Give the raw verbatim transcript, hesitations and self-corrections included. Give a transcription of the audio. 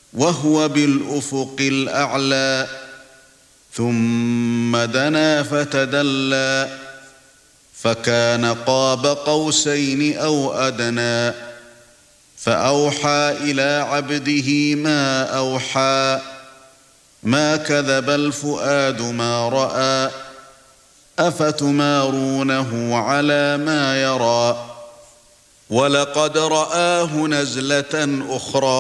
وهو بالأفق الأعلى ثم دنا فتدلى فكان قاب قوسين أو أدنى فأوحى إلى عبده ما أوحى ما كذب الفؤاد ما رأى أفتمارونه على ما يرى ولقد رآه نزلة أخرى